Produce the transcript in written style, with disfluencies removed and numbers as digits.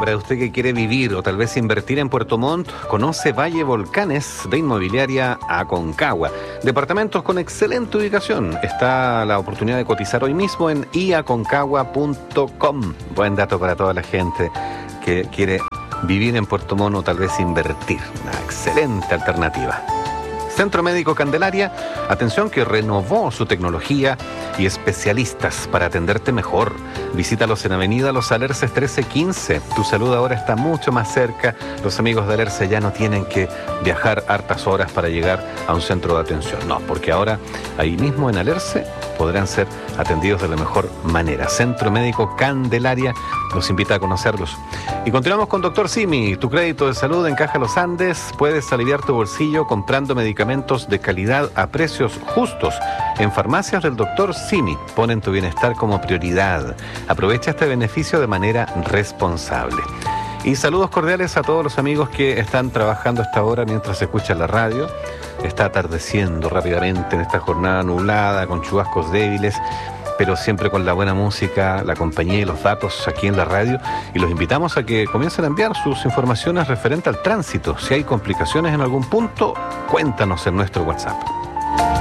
para usted que quiere vivir o tal vez invertir en Puerto Montt, conoce Valle Volcanes de Inmobiliaria Aconcagua. Departamentos con excelente ubicación. Está la oportunidad de cotizar hoy mismo en iaconcagua.com. Buen dato para toda la gente que quiere vivir en Puerto Montt o tal vez invertir. Una excelente alternativa. Centro Médico Candelaria, atención que renovó su tecnología y especialistas para atenderte mejor. Visítalos en Avenida Los Alerces 1315. Tu salud ahora está mucho más cerca. Los amigos de Alerce ya no tienen que viajar hartas horas para llegar a un centro de atención. No, porque ahora ahí mismo en Alerce podrán ser atendidos de la mejor manera. Centro Médico Candelaria los invita a conocerlos. Y continuamos con Dr. Simi. Tu crédito de salud en Caja Los Andes. Puedes aliviar tu bolsillo comprando medicamentos de calidad a precios justos. En farmacias del Dr. Simi ponen tu bienestar como prioridad. Aprovecha este beneficio de manera responsable. Y saludos cordiales a todos los amigos que están trabajando a esta hora mientras se escucha la radio. Está atardeciendo rápidamente en esta jornada nublada, con chubascos débiles, pero siempre con la buena música, la compañía y los datos aquí en la radio. Y los invitamos a que comiencen a enviar sus informaciones referentes al tránsito. Si hay complicaciones en algún punto, cuéntanos en nuestro WhatsApp.